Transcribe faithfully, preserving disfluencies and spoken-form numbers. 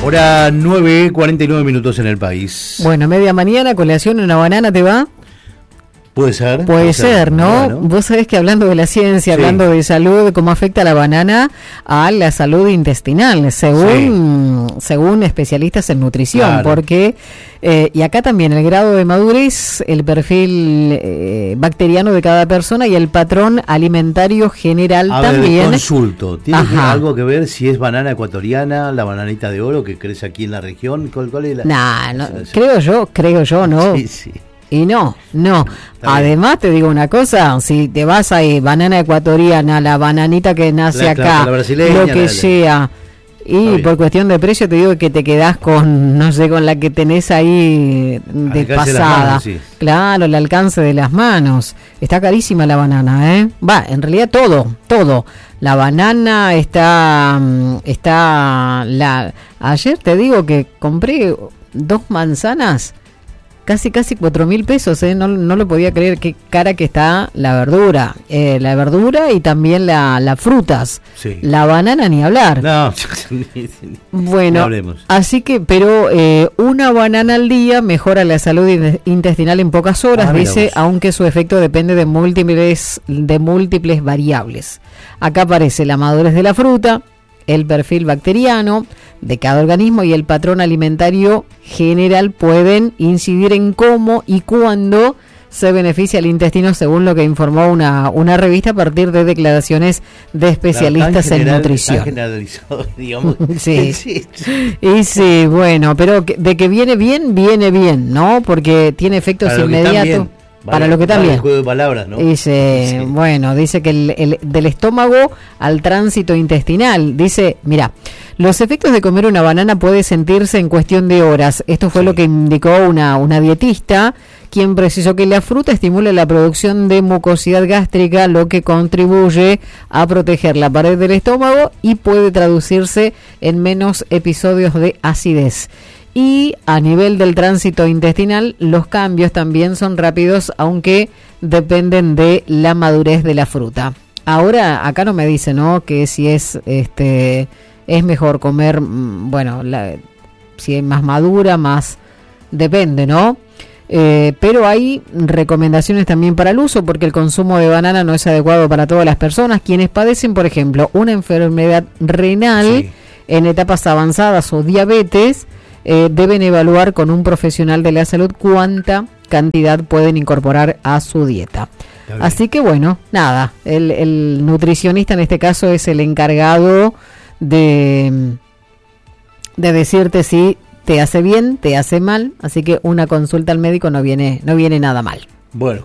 Hora nueve, cuarenta y nueve minutos en el país. Bueno, media mañana, colación, una banana, ¿te va? Puede ser. Puede, puede ser, ser, ¿no? Bueno. Vos sabés que hablando de la ciencia, sí. hablando de salud, cómo afecta la banana a la salud intestinal, según, sí. según especialistas en nutrición, claro. porque, eh, y acá también el grado de madurez, el perfil eh, bacteriano de cada persona y el patrón alimentario general a también. Ver, consulto, ¿tiene que, algo que ver si es banana ecuatoriana, la bananita de oro que crece aquí en la región? ¿Cuál, cuál es la? Nah, no, creo yo, creo yo, ¿no? Sí, sí. Y no, no. Está Además bien. Te digo una cosa, si te vas ahí, banana ecuatoriana, la bananita que nace la, acá, la brasileña, lo que la, sea, y por cuestión de precio te digo que te quedás con, no sé, con la que tenés ahí de pasada. Manos, sí. Claro, el alcance de las manos. Está carísima la banana, ¿eh? Va, en realidad todo, todo. La banana está, está, la. Ayer te digo que compré dos manzanas. Casi, casi cuatro mil pesos, ¿eh? No, no lo podía creer, qué cara que está la verdura. Eh, la verdura y también la, las frutas. Sí. La banana ni hablar. No, bueno, no así que, pero eh, una banana al día mejora la salud intestinal en pocas horas, ah, dice, aunque su efecto depende de múltiples, de múltiples variables. Acá aparece la madurez de la fruta, el perfil bacteriano de cada organismo y el patrón alimentario general pueden incidir en cómo y cuándo se beneficia el intestino, según lo que informó una, una revista a partir de declaraciones de especialistas claro, general, en nutrición. Generalizado, digamos. Sí. sí. Y sí, bueno, pero de que viene bien, viene bien, ¿no? Porque tiene efectos Para inmediatos. Para vale, lo que también. Vale el juego de palabras, ¿no? Dice, sí. bueno, dice que el, el, del estómago al tránsito intestinal. Dice, mira, los efectos de comer una banana puede sentirse en cuestión de horas. Esto fue sí. lo que indicó una, una dietista, quien precisó que la fruta estimula la producción de mucosidad gástrica, lo que contribuye a proteger la pared del estómago y puede traducirse en menos episodios de acidez. Y a nivel del tránsito intestinal, los cambios también son rápidos, aunque dependen de la madurez de la fruta. Ahora, acá no me dice, ¿no?, que si es este es mejor comer, bueno, la, si es más madura, más depende, ¿no? Eh, pero hay recomendaciones también para el uso, porque el consumo de banana no es adecuado para todas las personas. Quienes padecen, por ejemplo, una enfermedad renal sí. en etapas avanzadas o diabetes, Eh, deben evaluar con un profesional de la salud cuánta cantidad pueden incorporar a su dieta. Así que bueno, nada, el, el nutricionista en este caso es el encargado de, de decirte si te hace bien, te hace mal, así que una consulta al médico no viene, no viene nada mal. Bueno.